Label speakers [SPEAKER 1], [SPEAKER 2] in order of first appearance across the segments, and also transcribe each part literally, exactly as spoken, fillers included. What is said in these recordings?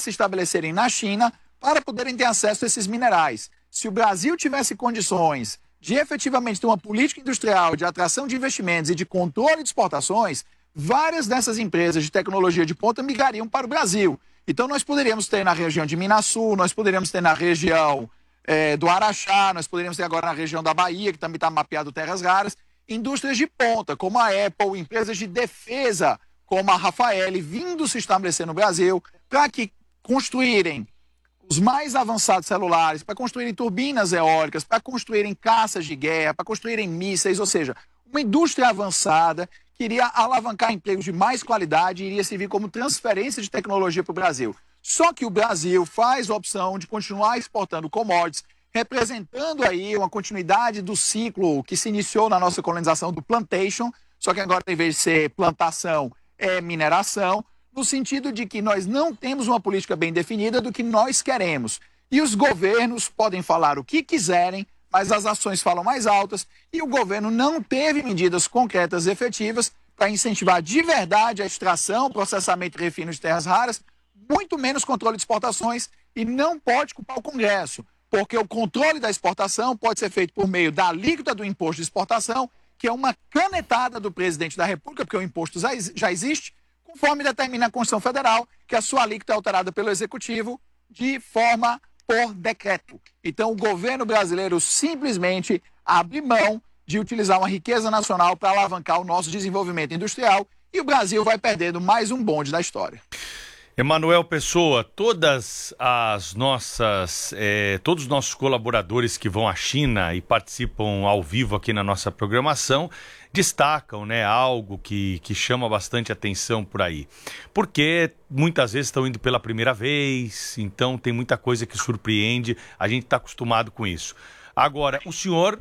[SPEAKER 1] se estabelecerem na China para poderem ter acesso a esses minerais. Se o Brasil tivesse condições de efetivamente ter uma política industrial de atração de investimentos e de controle de exportações, várias dessas empresas de tecnologia de ponta migrariam para o Brasil. Então nós poderíamos ter na região de Minas Sul, nós poderíamos ter na região é, do Araxá, nós poderíamos ter agora na região da Bahia, que também está mapeado terras raras, indústrias de ponta, como a Apple, empresas de defesa, como a Rafael, vindo se estabelecer no Brasil, para que construírem os mais avançados celulares, para construírem turbinas eólicas, para construírem caças de guerra, para construírem mísseis, ou seja, uma indústria avançada que iria alavancar empregos de mais qualidade e iria servir como transferência de tecnologia para o Brasil. Só que o Brasil faz a opção de continuar exportando commodities, representando aí uma continuidade do ciclo que se iniciou na nossa colonização do plantation, só que agora, em vez de ser plantação, é mineração, no sentido de que nós não temos uma política bem definida do que nós queremos. E os governos podem falar o que quiserem, mas as ações falam mais altas, e o governo não teve medidas concretas e efetivas para incentivar de verdade a extração, processamento e refino de terras raras, muito menos controle de exportações, e não pode culpar o Congresso, porque o controle da exportação pode ser feito por meio da alíquota do imposto de exportação, que é uma canetada do presidente da República, porque o imposto já existe, conforme determina a Constituição Federal, que a sua alíquota é alterada pelo Executivo de forma por decreto. Então, o governo brasileiro simplesmente abre mão de utilizar uma riqueza nacional para alavancar o nosso desenvolvimento industrial e o Brasil vai perdendo mais um bonde da história.
[SPEAKER 2] Emanuel Pessoa, todas as nossas, eh, todos os nossos colaboradores que vão à China e participam ao vivo aqui na nossa programação destacam, né, algo que, que chama bastante atenção por aí. Porque muitas vezes estão indo pela primeira vez, então tem muita coisa que surpreende, a gente está acostumado com isso. Agora, o senhor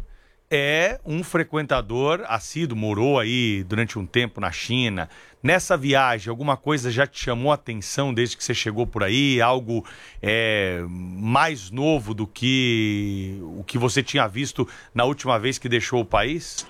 [SPEAKER 2] é um frequentador assíduo, morou aí durante um tempo na China. Nessa viagem, alguma coisa já te chamou a atenção desde que você chegou por aí? Algo é, mais novo do que o que você tinha visto na última vez que deixou o país?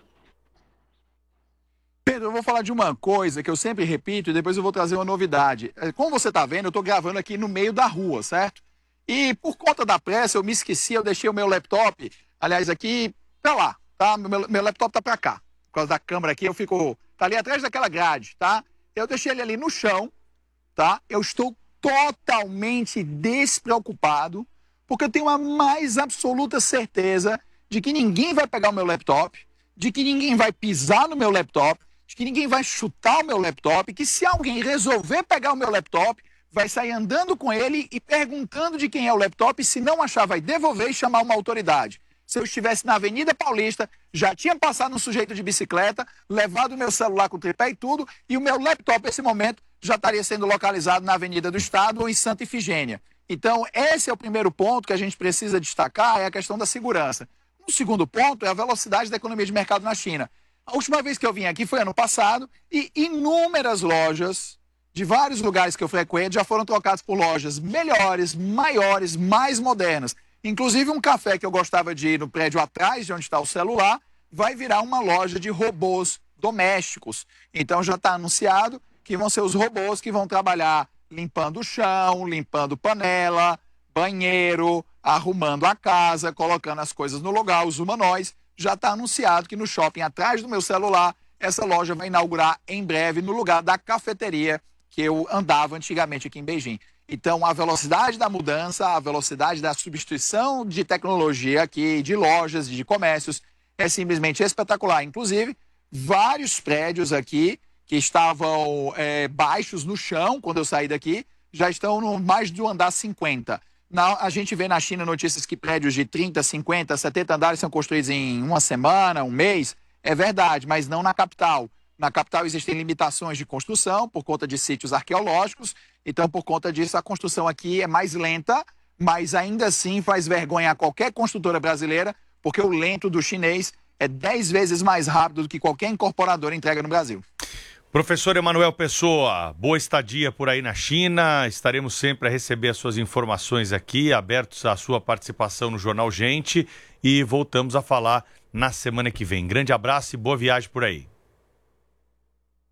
[SPEAKER 1] Pedro, eu vou falar de uma coisa que eu sempre repito e depois eu vou trazer uma novidade. Como você está vendo, eu estou gravando aqui no meio da rua, certo? E por conta da pressa, eu me esqueci, eu deixei o meu laptop, aliás, aqui pra lá, tá? Meu, meu laptop tá pra cá. Por causa da câmera aqui, eu fico... Tá ali atrás daquela grade, tá? Eu deixei ele ali no chão, tá? Eu estou totalmente despreocupado, porque eu tenho a mais absoluta certeza de que ninguém vai pegar o meu laptop, de que ninguém vai pisar no meu laptop, de que ninguém vai chutar o meu laptop, que se alguém resolver pegar o meu laptop, vai sair andando com ele e perguntando de quem é o laptop, e se não achar, vai devolver e chamar uma autoridade. Se eu estivesse na Avenida Paulista, já tinha passado um sujeito de bicicleta, levado o meu celular com tripé e tudo, e o meu laptop, nesse momento, já estaria sendo localizado na Avenida do Estado ou em Santa Ifigênia. Então, esse é o primeiro ponto que a gente precisa destacar, é a questão da segurança. O segundo ponto é a velocidade da economia de mercado na China. A última vez que eu vim aqui foi ano passado, e inúmeras lojas de vários lugares que eu frequento já foram trocadas por lojas melhores, maiores, mais modernas. Inclusive, um café que eu gostava de ir no prédio atrás, de onde está o celular, vai virar uma loja de robôs domésticos. Então, já está anunciado que vão ser os robôs que vão trabalhar limpando o chão, limpando panela, banheiro, arrumando a casa, colocando as coisas no lugar, os humanoides. Já está anunciado que no shopping atrás do meu celular, essa loja vai inaugurar em breve no lugar da cafeteria que eu andava antigamente aqui em Beijing. Então, a velocidade da mudança, a velocidade da substituição de tecnologia aqui, de lojas, de comércios, é simplesmente espetacular. Inclusive, vários prédios aqui que estavam é, baixos no chão, quando eu saí daqui, já estão no mais do andar cinquenta. Na, a gente vê na China notícias que prédios de trinta, cinquenta, setenta andares são construídos em uma semana, um mês. É verdade, mas não na capital. Na capital existem limitações de construção por conta de sítios arqueológicos. Então, por conta disso, a construção aqui é mais lenta, mas ainda assim faz vergonha a qualquer construtora brasileira, porque o lento do chinês é dez vezes mais rápido do que qualquer incorporadora entrega no Brasil.
[SPEAKER 2] Professor Emanuel Pessoa, boa estadia por aí na China. Estaremos sempre a receber as suas informações aqui, abertos à sua participação no Jornal Gente, e voltamos a falar na semana que vem. Grande abraço e boa viagem por aí.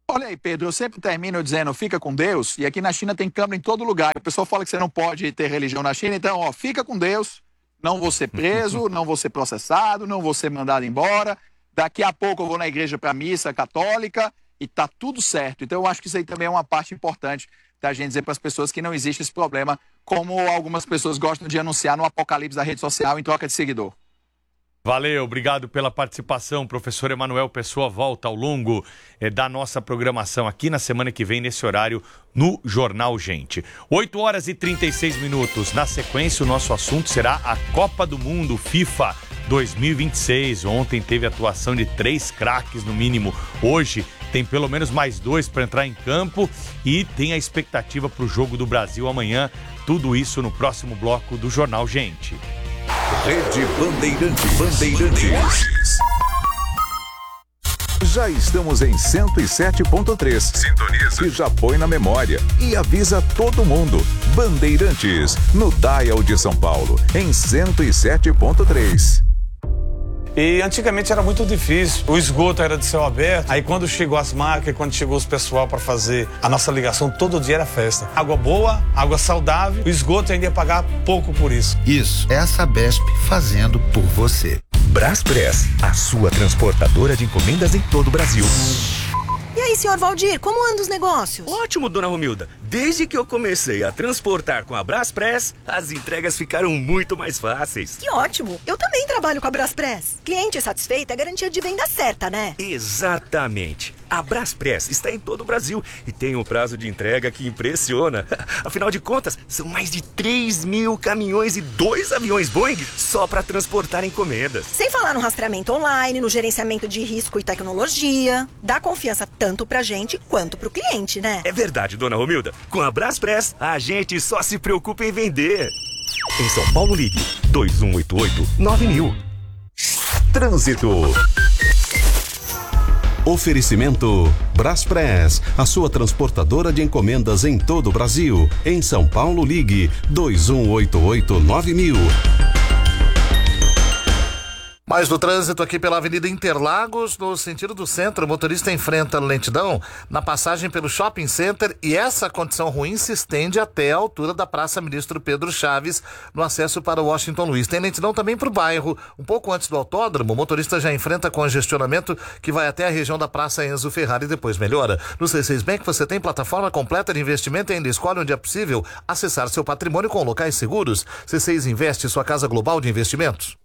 [SPEAKER 1] Olha aí, Pedro, eu sempre termino dizendo, fica com Deus, e aqui na China tem câmera em todo lugar. O pessoal fala que você não pode ter religião na China, então, ó, fica com Deus, não vou ser preso, não vou ser processado, não vou ser mandado embora. Daqui a pouco eu vou na igreja para missa católica e tá tudo certo. Então eu acho que isso aí também é uma parte importante da gente dizer para as pessoas que não existe esse problema, como algumas pessoas gostam de anunciar no apocalipse da rede social em troca de seguidor.
[SPEAKER 2] Valeu, obrigado pela participação. Professor Emanuel Pessoa volta ao longo eh, da nossa programação aqui na semana que vem, nesse horário, no Jornal Gente. oito horas e trinta e seis minutos. Na sequência, o nosso assunto será a Copa do Mundo FIFA dois mil e vinte e seis. Ontem teve atuação de três craques no mínimo. Hoje tem pelo menos mais dois para entrar em campo e tem a expectativa para o jogo do Brasil amanhã. Tudo isso no próximo bloco do Jornal Gente.
[SPEAKER 3] Rede Bandeirantes. Bandeirantes. Já estamos em cento e sete ponto três. Sintoniza. E já põe na memória. E avisa todo mundo. Bandeirantes, no Dial de São Paulo, em cento e sete ponto três.
[SPEAKER 4] E antigamente era muito difícil, o esgoto era de céu aberto, aí quando chegou as máquinas, quando chegou os pessoal para fazer a nossa ligação, todo dia era festa. Água boa, água saudável, o esgoto ainda ia pagar pouco por isso.
[SPEAKER 5] Isso, é a Sabesp fazendo por você.
[SPEAKER 3] Braspress, a sua transportadora de encomendas em todo o Brasil.
[SPEAKER 6] E aí, senhor Valdir, como andam os negócios?
[SPEAKER 7] Ótimo, dona Romilda. Desde que eu comecei a transportar com a Braspress, as entregas ficaram muito mais fáceis.
[SPEAKER 6] Que ótimo! Eu também trabalho com a Braspress. Cliente satisfeito é garantia de venda certa, né?
[SPEAKER 7] Exatamente. A Braspress está em todo o Brasil e tem um prazo de entrega que impressiona. Afinal de contas, são mais de três mil caminhões e dois aviões Boeing só para transportar encomendas.
[SPEAKER 6] Sem falar no rastreamento online, no gerenciamento de risco e tecnologia. Dá confiança tanto pra gente quanto pro cliente, né?
[SPEAKER 7] É verdade, dona Romilda. Com a Braspress, a gente só se preocupa em vender. Em São Paulo, ligue dois um oito oito nove mil.
[SPEAKER 3] Trânsito.
[SPEAKER 8] Oferecimento Braspress, a sua transportadora de encomendas em todo o Brasil. Em São Paulo, ligue dois um oito oito nove mil.
[SPEAKER 9] Mais do trânsito aqui pela Avenida Interlagos, no sentido do centro, o motorista enfrenta lentidão na passagem pelo Shopping Center e essa condição ruim se estende até a altura da Praça Ministro Pedro Chaves, no acesso para o Washington Luiz. Tem lentidão também para o bairro, um pouco antes do autódromo, o motorista já enfrenta congestionamento que vai até a região da Praça Enzo Ferrari e depois melhora. No C seis Bank você tem plataforma completa de investimento e ainda escolhe onde é possível acessar seu patrimônio com locais seguros. C seis Investe, sua casa global de investimentos.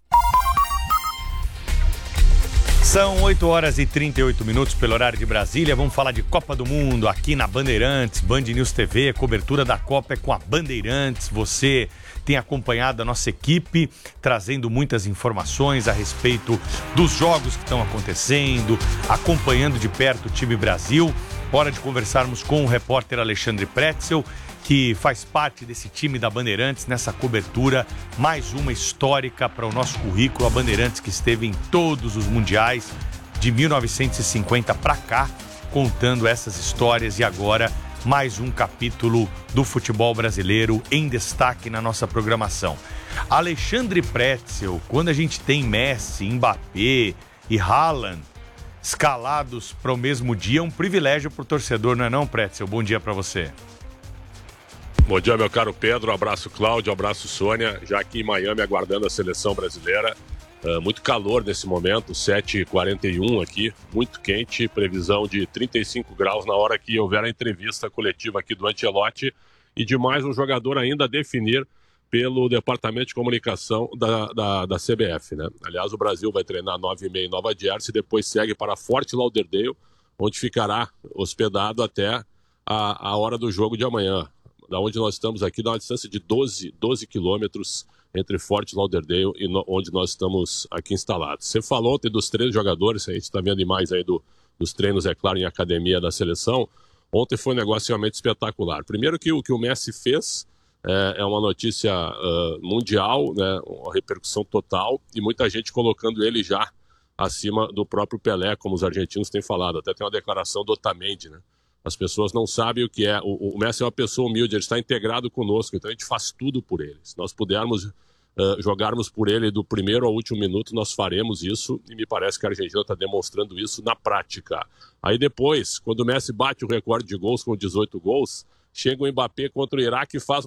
[SPEAKER 2] São oito horas e trinta e oito minutos pelo horário de Brasília. Vamos falar de Copa do Mundo aqui na Bandeirantes, Band News T V. A cobertura da Copa é com a Bandeirantes. Você tem acompanhado a nossa equipe, trazendo muitas informações a respeito dos jogos que estão acontecendo, acompanhando de perto o time Brasil. Hora de conversarmos com o repórter Alexandre Pretzel, que faz parte desse time da Bandeirantes nessa cobertura, mais uma histórica para o nosso currículo, a Bandeirantes que esteve em todos os mundiais de mil novecentos e cinquenta para cá, contando essas histórias, e agora mais um capítulo do futebol brasileiro em destaque na nossa programação. Alexandre Pretzel, quando a gente tem Messi, Mbappé e Haaland escalados para o mesmo dia, é um privilégio para o torcedor, não é não, Pretzel? Bom dia para você.
[SPEAKER 10] Bom dia, meu caro Pedro, um abraço Cláudio, um abraço Sônia, já aqui em Miami aguardando a seleção brasileira, uh, muito calor nesse momento, sete e quarenta e um aqui, muito quente, previsão de trinta e cinco graus na hora que houver a entrevista coletiva aqui do Ancelotti e de mais um jogador ainda a definir pelo Departamento de Comunicação da, da, da C B F, né? Aliás, o Brasil vai treinar nove e meia em Nova Jersey, depois segue para Fort Lauderdale, onde ficará hospedado até a, a hora do jogo de amanhã. Da onde nós estamos aqui, dá uma distância de doze, doze quilômetros entre Fort Lauderdale e no, onde nós estamos aqui instalados. Você falou ontem dos três jogadores, a gente está vendo mais aí do, dos treinos, é claro, em academia da seleção. Ontem foi um negócio realmente espetacular. Primeiro que o que o Messi fez é, é uma notícia uh, mundial, né, uma repercussão total, e muita gente colocando ele já acima do próprio Pelé, como os argentinos têm falado. Até tem uma declaração do Otamendi, né? As pessoas não sabem o que é. O, o Messi é uma pessoa humilde, ele está integrado conosco, então a gente faz tudo por ele. Se nós pudermos uh, jogarmos por ele do primeiro ao último minuto, nós faremos isso, e me parece que a Argentina está demonstrando isso na prática. Aí depois, quando o Messi bate o recorde de gols com dezoito gols, chega o Mbappé contra o Iraque e faz